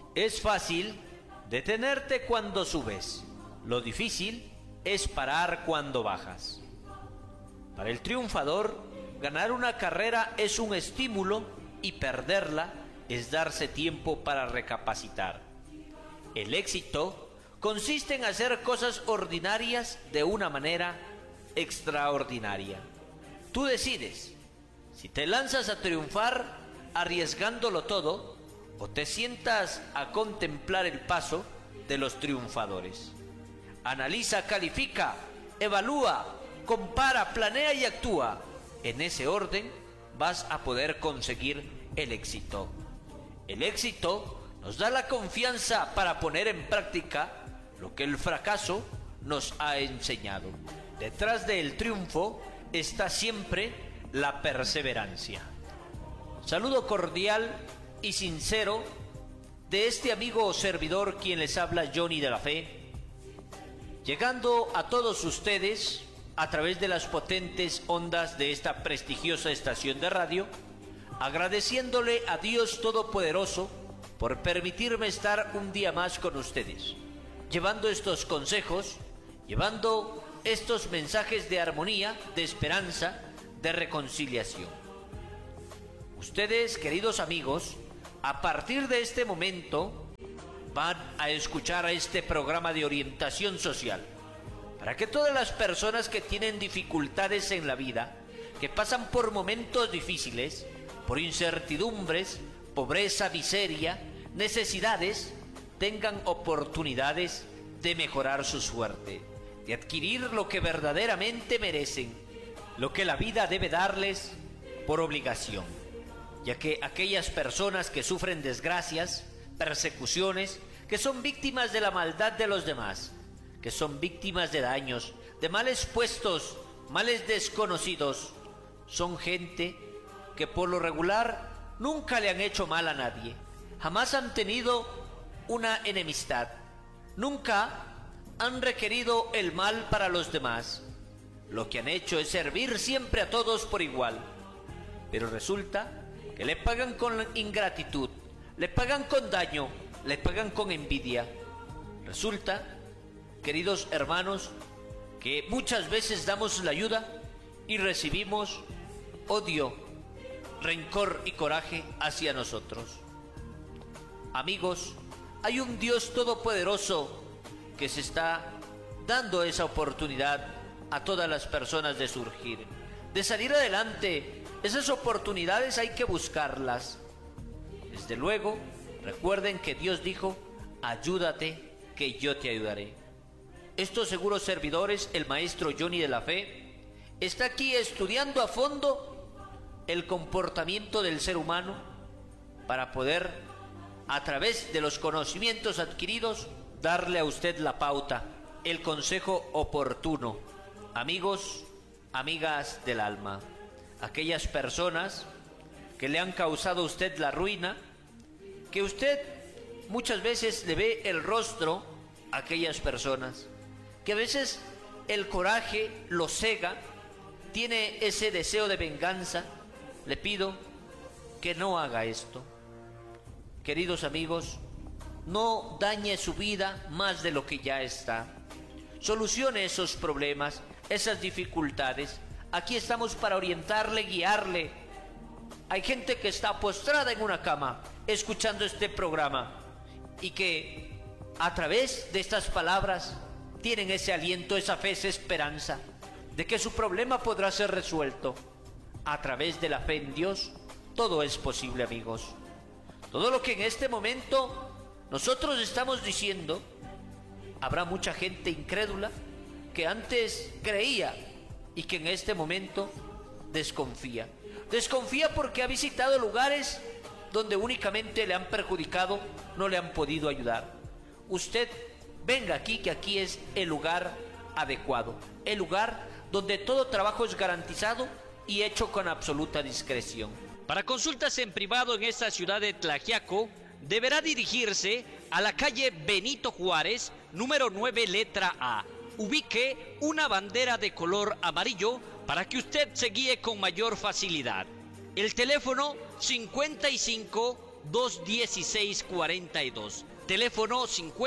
Es fácil detenerte cuando subes, lo difícil es parar cuando bajas. Para el triunfador, ganar una carrera es un estímulo y perderla es darse tiempo para recapacitar. El éxito consiste en hacer cosas ordinarias de una manera extraordinaria. Tú decides si te lanzas a triunfar arriesgándolo todo o te sientas a contemplar el paso de los triunfadores. Analiza, califica, evalúa, compara, planea y actúa. En ese orden vas a poder conseguir el éxito. El éxito nos da la confianza para poner en práctica lo que el fracaso nos ha enseñado. Detrás del triunfo está siempre la perseverancia. Saludo cordial y sincero de este amigo servidor quien les habla, Johnny de la Fe, llegando a todos ustedes a través de las potentes ondas de esta prestigiosa estación de radio, agradeciéndole a Dios Todopoderoso por permitirme estar un día más con ustedes, llevando estos consejos, llevando estos mensajes de armonía, de esperanza, de reconciliación. Ustedes, queridos amigos, a partir de este momento van a escuchar a este programa de orientación social, para que todas las personas que tienen dificultades en la vida, que pasan por momentos difíciles, por incertidumbres, pobreza, miseria, necesidades, tengan oportunidades de mejorar su suerte, de adquirir lo que verdaderamente merecen, lo que la vida debe darles por obligación, ya que aquellas personas que sufren desgracias, persecuciones, que son víctimas de la maldad de los demás, que son víctimas de daños, de males puestos, males desconocidos, son gente que por lo regular nunca le han hecho mal a nadie, jamás han tenido una enemistad, nunca han requerido el mal para los demás. Lo que han hecho es servir siempre a todos por igual, pero resulta que le pagan con ingratitud, le pagan con daño, le pagan con envidia. Resulta, queridos hermanos, que muchas veces damos la ayuda y recibimos odio, rencor y coraje hacia nosotros. Amigos, hay un Dios todopoderoso que se está dando esa oportunidad a todas las personas de surgir, de salir adelante. Esas oportunidades hay que buscarlas. Desde luego, recuerden que Dios dijo: ayúdate, que yo te ayudaré. Estos seguros servidores, el maestro Johnny de la Fe, está aquí estudiando a fondo el comportamiento del ser humano para poder, a través de los conocimientos adquiridos, darle a usted la pauta, el consejo oportuno. Amigos, amigas del alma, aquellas personas que le han causado a usted la ruina, que usted muchas veces le ve el rostro a aquellas personas, que a veces el coraje lo cega, tiene ese deseo de venganza, le pido que no haga esto. Queridos amigos, no dañe su vida más de lo que ya está. Solucione esos problemas, esas dificultades. Aquí estamos para orientarle, guiarle. Hay gente que está postrada en una cama escuchando este programa y que a través de estas palabras tienen ese aliento, esa fe, esa esperanza de que su problema podrá ser resuelto. A través de la fe en Dios, todo es posible, amigos. Todo lo que en este momento nosotros estamos diciendo, habrá mucha gente incrédula que antes creía y que en este momento desconfía. Desconfía porque ha visitado lugares donde únicamente le han perjudicado, no le han podido ayudar. Usted venga aquí, que aquí es el lugar adecuado, el lugar donde todo trabajo es garantizado y hecho con absoluta discreción. Para consultas en privado en esta ciudad de Tlaxiaco, deberá dirigirse a la calle Benito Juárez, número 9, letra A. Ubique una bandera de color amarillo para que usted se guíe con mayor facilidad. El teléfono 55 55-216-42. Teléfono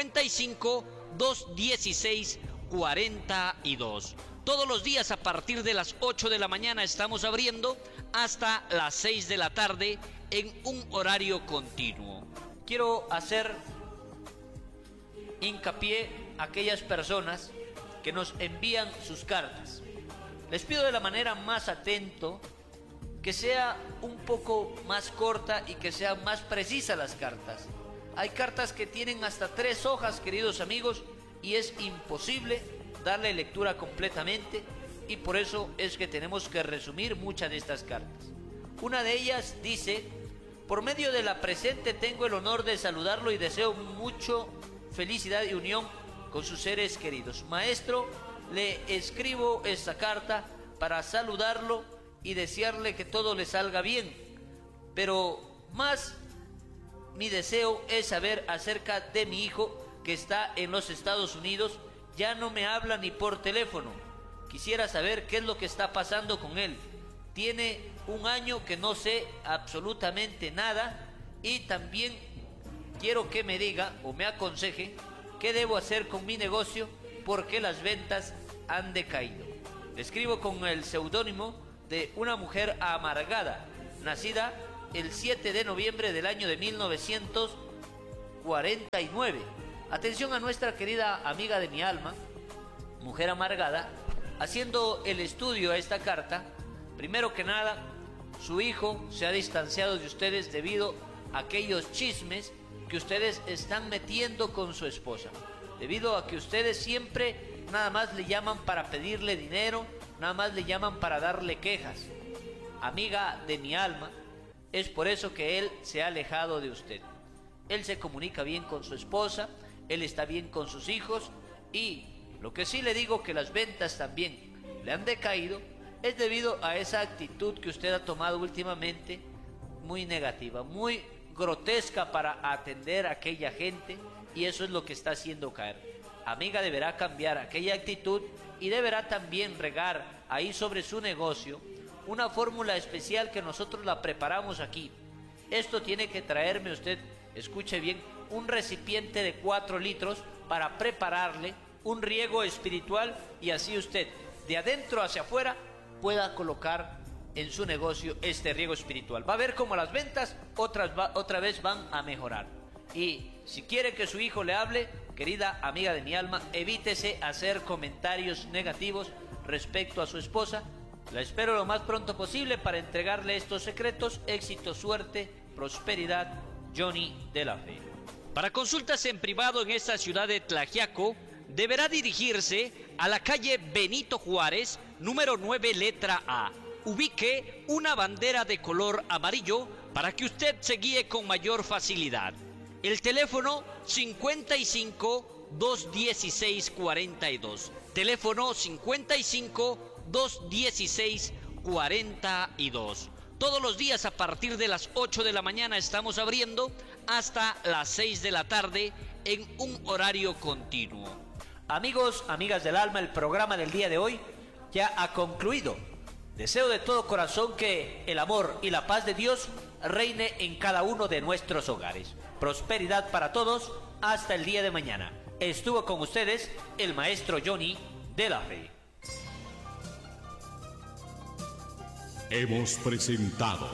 55-216-42. Todos los días a partir de las 8 de la mañana estamos abriendo hasta las 6 de la tarde en un horario continuo. Quiero hacer hincapié a aquellas personas que nos envían sus cartas. Les pido de la manera más atento que sea un poco más corta y que sean más precisas las cartas. Hay cartas que tienen hasta 3 hojas, queridos amigos, y es imposible darle lectura completamente, y por eso es que tenemos que resumir muchas de estas cartas. Una de ellas dice: por medio de la presente tengo el honor de saludarlo y deseo mucho felicidad y unión con sus seres queridos. Maestro, le escribo esta carta para saludarlo y desearle que todo le salga bien, pero más mi deseo es saber acerca de mi hijo que está en los Estados Unidos. Ya no me habla ni por teléfono. Quisiera saber qué es lo que está pasando con él. Tiene 1 año que no sé absolutamente nada, y también quiero que me diga o me aconseje qué debo hacer con mi negocio porque las ventas han decaído. Le escribo con el seudónimo de una mujer amargada, nacida el 7 de noviembre del año de 1949. Atención a nuestra querida amiga de mi alma, mujer amargada, haciendo el estudio a esta carta. Primero que nada, su hijo se ha distanciado de ustedes debido a aquellos chismes que ustedes están metiendo con su esposa, debido a que ustedes siempre nada más le llaman para pedirle dinero, nada más le llaman para darle quejas. Amiga de mi alma, es por eso que él se ha alejado de usted. Él se comunica bien con su esposa, él está bien con sus hijos, y lo que sí le digo que las ventas también le han decaído es debido a esa actitud que usted ha tomado últimamente, muy negativa, muy grotesca para atender a aquella gente, y eso es lo que está haciendo caer. Amiga, deberá cambiar aquella actitud y deberá también regar ahí sobre su negocio una fórmula especial que nosotros la preparamos aquí. Esto tiene que traerme usted, escuche bien, un recipiente de 4 litros para prepararle un riego espiritual, y así usted de adentro hacia afuera pueda colocar en su negocio este riego espiritual. Va a ver cómo las ventas otra vez van a mejorar. Y si quiere que su hijo le hable, querida amiga de mi alma, evítese hacer comentarios negativos respecto a su esposa. La espero lo más pronto posible para entregarle estos secretos. Éxito, suerte, prosperidad, Johnny de la Fe. Para consultas en privado en esta ciudad de Tlaxiaco, deberá dirigirse a la calle Benito Juárez, número 9, letra A. Ubique una bandera de color amarillo para que usted se guíe con mayor facilidad. El teléfono 55-216-42. Teléfono 55-216-42. Todos los días a partir de las 8 de la mañana estamos abriendo hasta las 6 de la tarde en un horario continuo. Amigos, amigas del alma, el programa del día de hoy ya ha concluido. Deseo de todo corazón que el amor y la paz de Dios reine en cada uno de nuestros hogares. Prosperidad para todos hasta el día de mañana. Estuvo con ustedes el maestro Johnny de la Fe. Hemos presentado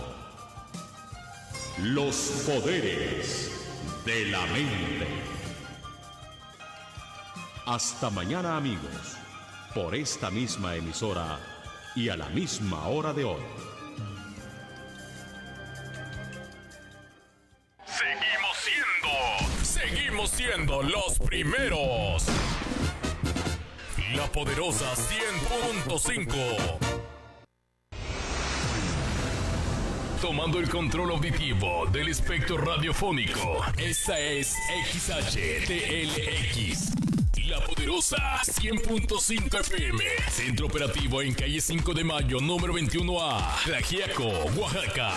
Los Poderes de la Mente. Hasta mañana, amigos, por esta misma emisora y a la misma hora de hoy. Seguimos siendo los primeros. La poderosa 100.5. Tomando el control auditivo del espectro radiofónico. Esta es XHTLX. La poderosa 100.5 FM. Centro operativo en calle 5 de Mayo, número 21A. Tlaxiaco, Oaxaca.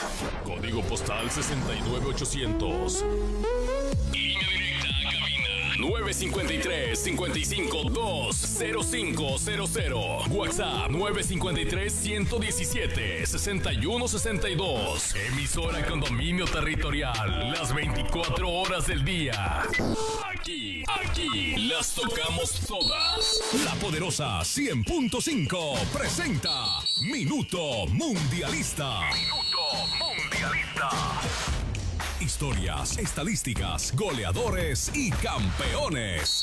Código postal 69800. Línea directa a cabina 953-55-20500. WhatsApp 953-117-6162. Emisora con dominio territorial las 24 horas del día. Aquí las tocamos todas. La Poderosa 100.5 presenta Minuto Mundialista. Historias, estadísticas, goleadores y campeones.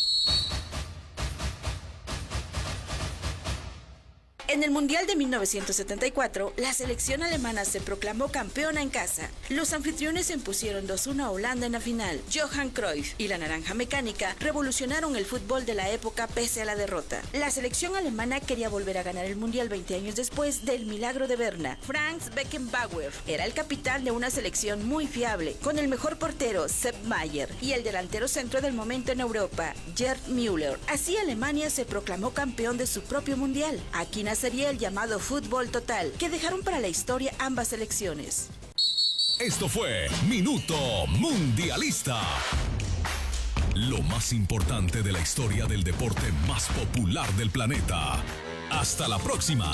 En el Mundial de 1974, la selección alemana se proclamó campeona en casa. Los anfitriones se impusieron 2-1 a Holanda en la final. Johan Cruyff y la Naranja Mecánica revolucionaron el fútbol de la época pese a la derrota. La selección alemana quería volver a ganar el Mundial 20 años después del milagro de Berna. Franz Beckenbauer era el capitán de una selección muy fiable, con el mejor portero, Sepp Maier, y el delantero centro del momento en Europa, Gerd Müller. Así Alemania se proclamó campeón de su propio Mundial. Aquí sería el llamado fútbol total, que dejaron para la historia ambas selecciones. Esto fue Minuto Mundialista. Lo más importante de la historia del deporte más popular del planeta. Hasta la próxima.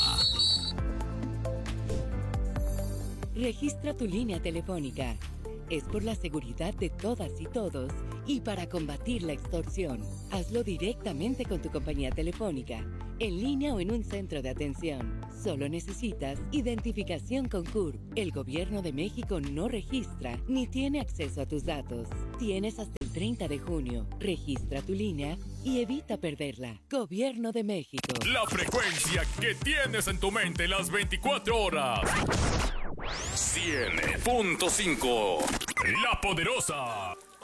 Registra tu línea telefónica. Es por la seguridad de todas y todos y para combatir la extorsión. Hazlo directamente con tu compañía telefónica, en línea o en un centro de atención. Solo necesitas identificación con CURP. El Gobierno de México no registra ni tiene acceso a tus datos. Tienes hasta el 30 de junio. Registra tu línea y evita perderla. Gobierno de México. La frecuencia que tienes en tu mente las 24 horas. 100.5. La Poderosa.